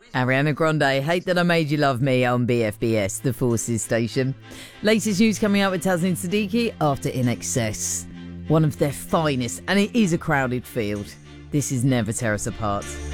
Ariana Grande, Hate That I Made You Love Me on BFBS, the Forces station. Latest news coming out with Tasneem Siddiqui after In Excess. One of their finest, and it is a crowded field. This is Never Tear Us Apart.